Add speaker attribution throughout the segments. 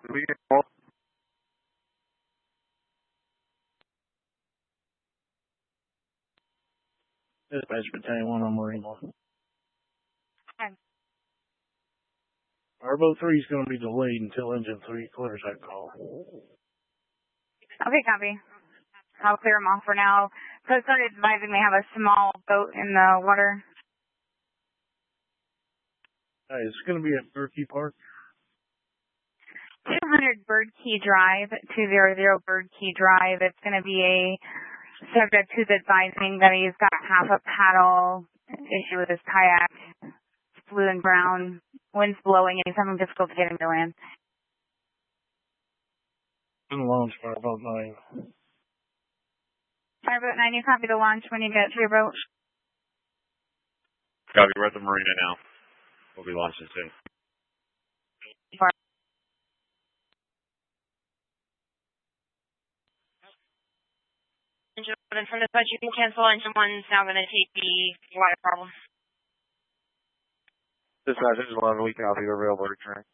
Speaker 1: Dispatch Battalion 1 on Marine 1.
Speaker 2: Okay.
Speaker 1: Arbo 3 is going to be delayed until Engine 3 clears that call.
Speaker 2: Okay, copy. I'll clear them off for now. Coast Guard advising they have a small boat in the water.
Speaker 1: It's going to be at Berkey Park.
Speaker 2: 200 Bird Key Drive, 200 Bird Key Drive. It's going to be a subject who's advising that he's got half a paddle issue with his kayak. It's blue and brown. Wind's blowing and he's having difficulty getting to land.
Speaker 1: In launch by about 9.
Speaker 2: Fireboat 9, you copy the launch when you get to your boat?
Speaker 3: Copy, we're at the marina now. We'll be launching soon.
Speaker 4: Engine 1 from the side, you can cancel. Engine 1's now going to take the water problem.
Speaker 3: Dispatch, Engine 11, we copy. We're available to return.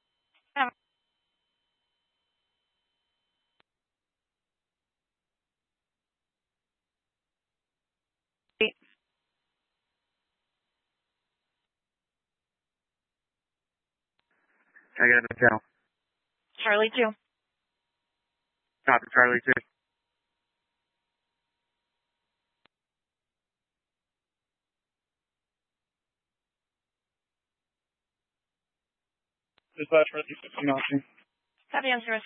Speaker 3: I got an account.
Speaker 4: Charlie 2.
Speaker 3: Copy, Charlie 2.
Speaker 1: Dispatch ready 15 option.
Speaker 4: Copy on 016.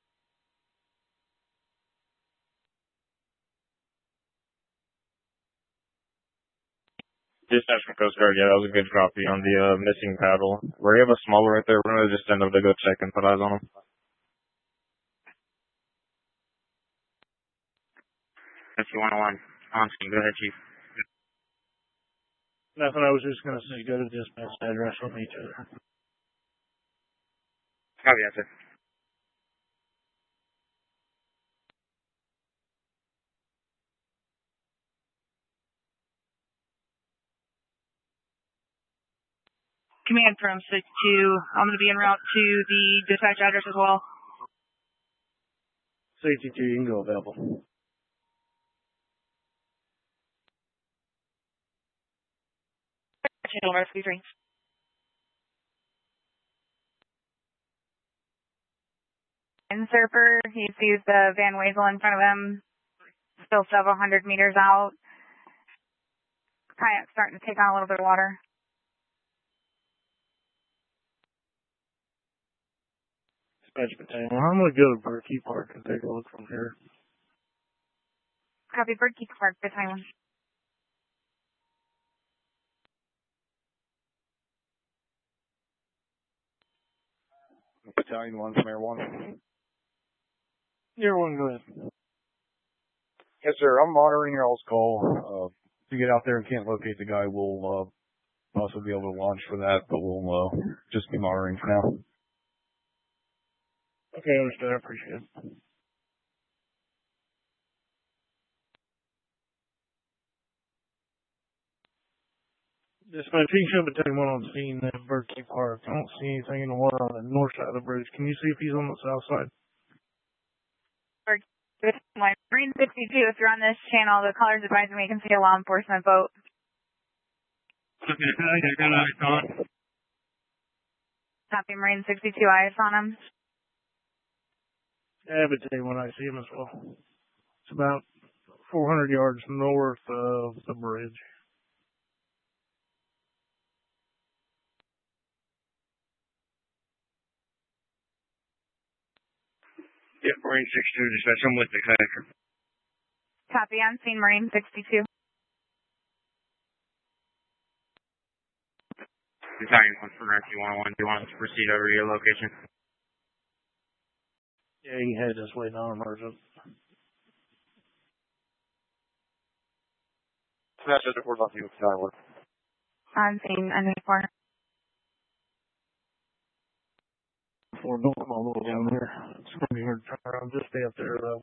Speaker 3: Dispatch from Coast Guard, yeah, that was a good copy on the missing paddle. We have a smaller right there. We're going to just send them to go check and put eyes on them. That's 101. On scene. Go ahead, Chief.
Speaker 1: Nothing, I was just going to say go to dispatch address with each other.
Speaker 3: Copy, that's it.
Speaker 4: Command from 6-2. I'm going to be en route to the dispatch address as well.
Speaker 1: Safety 2, you can go available.
Speaker 4: Channel rescue 3.
Speaker 2: And surfer, he sees the Van Wezel in front of him, still several hundred meters out. Kayak's starting to take on a little bit of water.
Speaker 1: Dispatch Battalion 1, I'm going to go to Berkey Park and take a look from here.
Speaker 2: Copy, Bird Key Park, Battalion 1.
Speaker 3: Battalion 1 from Air 1.
Speaker 1: Air 1, go ahead.
Speaker 3: Yes, sir. I'm monitoring your all's call. If you get out there and can't locate the guy, we'll also be able to launch for that, but we'll just be monitoring for now.
Speaker 1: Okay, understood. I appreciate it. Dispatch, show Battalion 1 on scene at Berkey Park. I don't see anything in the water on the north side of the bridge. Can you see if he's on the south side?
Speaker 2: Marine 62, if you're on this channel, the caller's advising me you can see a law enforcement boat.
Speaker 1: Okay, I got eyes on it.
Speaker 2: Copy, Marine 62, eyes on him.
Speaker 1: Yeah, Battalion 1, I see him as well. It's about 400 yards north of the bridge.
Speaker 3: Yeah, Marine 62, dispatch. I'm with the kayaker.
Speaker 2: Copy, on scene, Marine 62.
Speaker 3: Battalion 1 from Rescue 101. Do you want us to proceed over to your location?
Speaker 1: Yeah, he had us waiting on emergent.
Speaker 3: Dispatch, just report off you with Battalion 1.
Speaker 2: On scene, underscore.
Speaker 1: Don't come all the way down there. It's going to be hard to turn around. Just stay up there, though.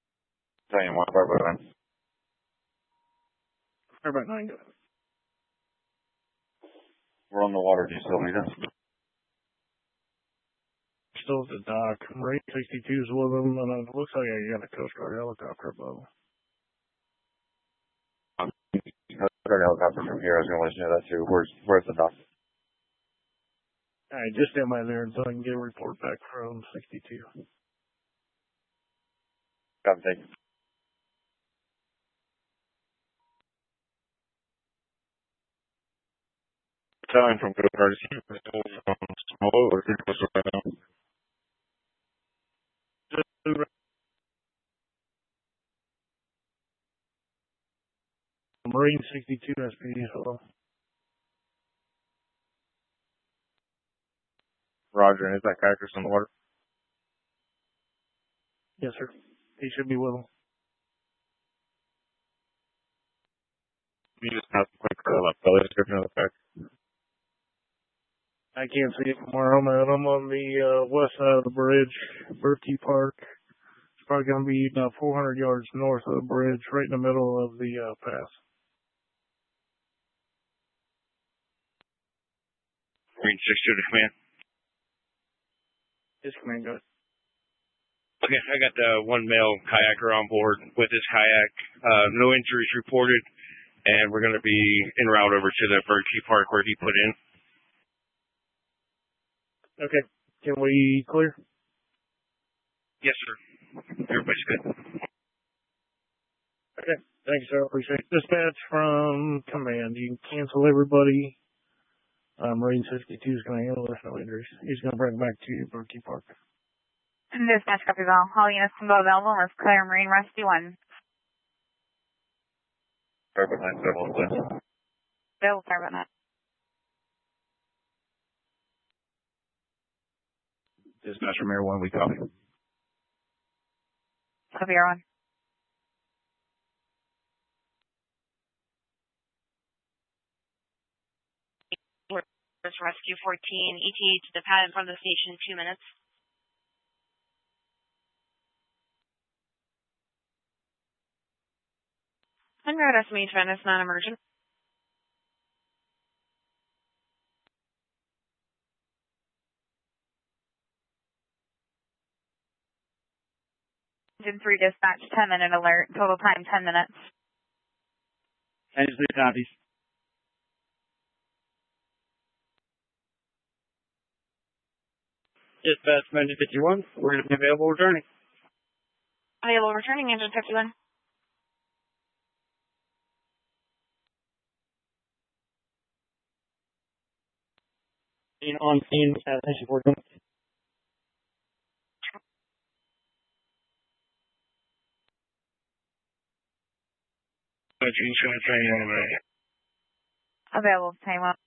Speaker 3: Battalion 1, Firebird 9.
Speaker 1: Firebird 9, go ahead.
Speaker 3: We're on the water. Do you still need us?
Speaker 1: Still at the dock. Marine 62's with them, and it looks like I got a Coast Guard helicopter above them.
Speaker 3: Coast Guard helicopter from here. I was going to let you know that too. Where's the dock?
Speaker 1: Alright, just stand by there until I can get a report back from 62.
Speaker 3: Got it. Time from Coast Guard. Small or pretty close right now?
Speaker 1: Marine 62 SPD, hello.
Speaker 3: Roger, and is that kayaker in the water?
Speaker 1: Yes, sir. He should be with them.
Speaker 3: You just have a quick belly description of the kayak.
Speaker 1: I can't see it from where I'm at. I'm on the west side of the bridge, Berkey Park. It's probably going to be about 400 yards north of the bridge, right in the middle of the pass.
Speaker 5: Marine 62 to command.
Speaker 1: Yes, command, go ahead.
Speaker 5: Okay, I got one male kayaker on board with his kayak. No injuries reported, and we're going to be en route over to the Berkey Park where he put in.
Speaker 1: Okay. Can we clear?
Speaker 5: Yes, sir. Everybody's good.
Speaker 1: Okay. Thank you, sir. I appreciate it. Dispatch from command. You can cancel everybody. Marine 62 is going to handle this. No injuries. He's going to bring it back to you, Berkey Park.
Speaker 2: Dispatch copy all. All units can go available. Let's clear Marine Rescue 1.
Speaker 3: Carbon 97, please.
Speaker 2: Bill, sorry about that.
Speaker 3: Dispatch from Air 1, we copy.
Speaker 2: Copy Air 1.
Speaker 4: Rescue 14, ETA to the pad in front of the station in 2 minutes. I'm going to estimate when it's non-emergent.
Speaker 2: Engine 3 dispatch, 10-minute alert. Total time, 10 minutes.
Speaker 1: Engine 3 copies. Dispatch from Engine 51. We're going to be available returning.
Speaker 4: Available returning, Engine 51.
Speaker 1: On scene at Engine 41.
Speaker 5: Engine 23
Speaker 2: Available time 1.